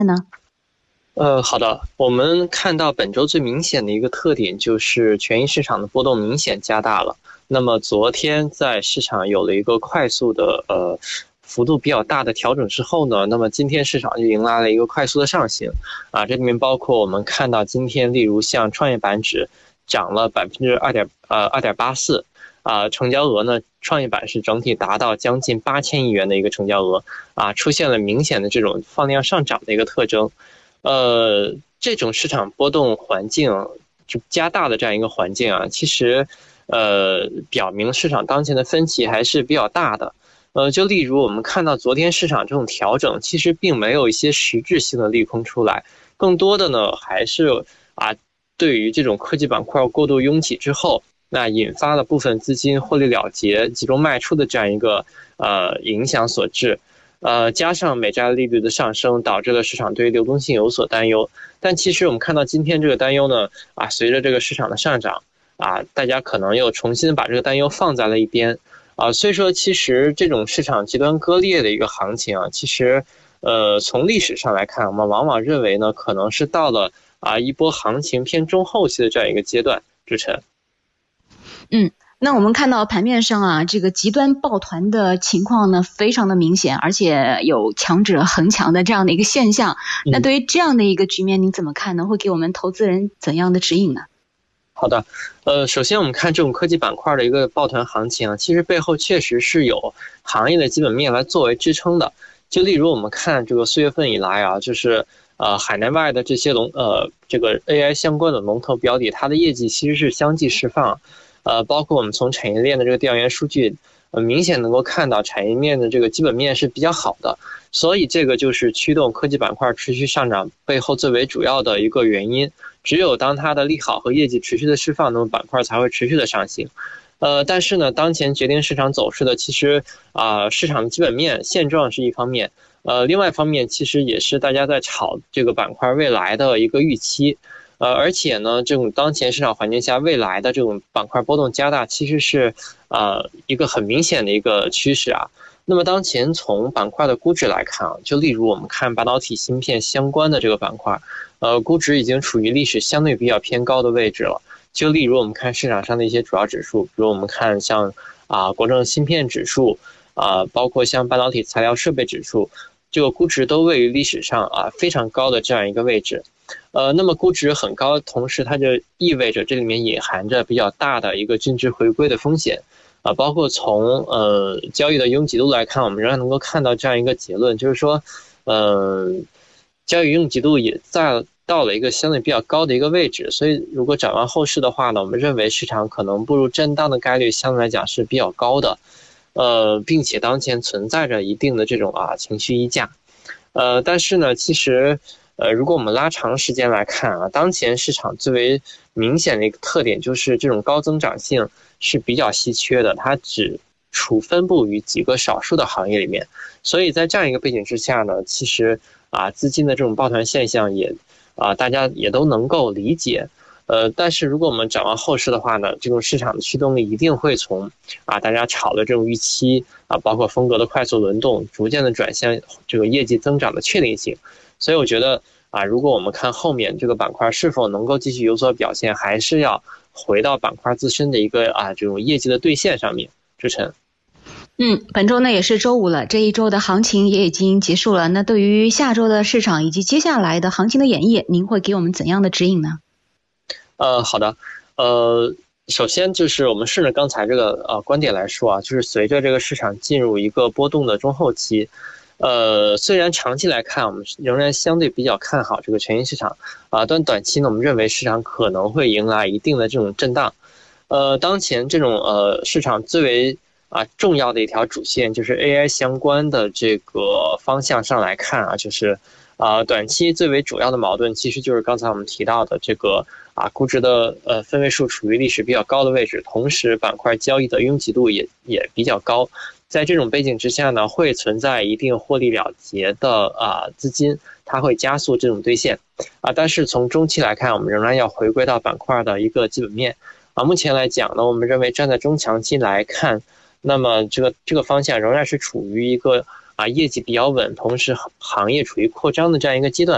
呢？ 好的，我们看到本周最明显的一个特点就是权益市场的波动明显加大了。那么昨天在市场有了一个快速的幅度比较大的调整之后呢，那么今天市场就迎来了一个快速的上行这里面包括我们看到今天例如像创业板指涨了2.84%。成交额呢，创业板是整体达到将近8000亿元的一个成交额出现了明显的这种放量上涨的一个特征。这种市场波动环境就加大的这样一个环境其实表明市场当前的分歧还是比较大的。就例如我们看到昨天市场这种调整，其实并没有一些实质性的利空出来，更多的呢还是对于这种科技板块过度拥挤之后，那引发了部分资金获利了结、集中卖出的这样一个影响所致。加上美债利率的上升，导致了市场对于流动性有所担忧。但其实我们看到今天这个担忧呢，随着这个市场的上涨大家可能又重新把这个担忧放在了一边所以说其实这种市场极端割裂的一个行情其实从历史上来看，我们往往认为呢，可能是到了一波行情偏中后期的这样一个阶段。志晨。 那我们看到盘面上这个极端抱团的情况呢，非常的明显，而且有强者恒强的这样的一个现象。那对于这样的一个局面，您怎么看呢？会给我们投资人怎样的指引呢？ 好的，首先我们看这种科技板块的一个抱团行情其实背后确实是有行业的基本面来作为支撑的。就例如我们看这个4月份以来就是海内外的这些这个 AI 相关的龙头标的，它的业绩其实是相继释放。包括我们从产业链的这个调研数据明显能够看到产业链的这个基本面是比较好的，所以这个就是驱动科技板块持续上涨背后最为主要的一个原因。只有当它的利好和业绩持续的释放，那么板块才会持续的上行。但是呢，当前决定市场走势的其实市场的基本面现状是一方面，另外一方面其实也是大家在炒这个板块未来的一个预期。而且呢，这种当前市场环境下，未来的这种板块波动加大，其实是一个很明显的一个趋势那么当前从板块的估值来看就例如我们看半导体芯片相关的这个板块，估值已经处于历史相对比较偏高的位置了。就例如我们看市场上的一些主要指数，比如我们看像国证芯片指数包括像半导体材料设备指数，这个估值都位于历史上非常高的这样一个位置。那么估值很高，同时它就意味着这里面隐含着比较大的一个均值回归的风险包括从交易的拥挤度来看，我们仍然能够看到这样一个结论，就是说交易拥挤度也到了一个相对比较高的一个位置。所以如果展望后市的话呢，我们认为市场可能步入震荡的概率相对来讲是比较高的并且当前存在着一定的这种情绪溢价但是呢其实如果我们拉长时间来看当前市场最为明显的一个特点就是这种高增长性是比较稀缺的，它只分布于几个少数的行业里面。所以在这样一个背景之下呢，其实资金的这种抱团现象也大家也都能够理解。但是如果我们展望后市的话呢，这种市场的驱动力一定会从大家炒的这种预期包括风格的快速轮动，逐渐的转向这个业绩增长的确定性。所以我觉得如果我们看后面这个板块是否能够继续有所表现，还是要回到板块自身的一个这种业绩的兑现上面。志晨。 本周呢也是周五了，这一周的行情也已经结束了。那对于下周的市场以及接下来的行情的演绎，您会给我们怎样的指引呢？ 好的，首先就是我们顺着刚才这个观点来说就是随着这个市场进入一个波动的中后期，虽然长期来看我们仍然相对比较看好这个权益市场但短期呢，我们认为市场可能会迎来一定的这种震荡。当前这种市场最为重要的一条主线就是 AI 相关的这个方向上来看就是短期最为主要的矛盾其实就是刚才我们提到的这个估值的分位数处于历史比较高的位置，同时板块交易的拥挤度也比较高。在这种背景之下呢，会存在一定获利了结的资金，它会加速这种兑现但是从中期来看，我们仍然要回归到板块的一个基本面目前来讲呢，我们认为站在中长期来看，那么这个方向仍然是处于一个业绩比较稳，同时行业处于扩张的这样一个阶段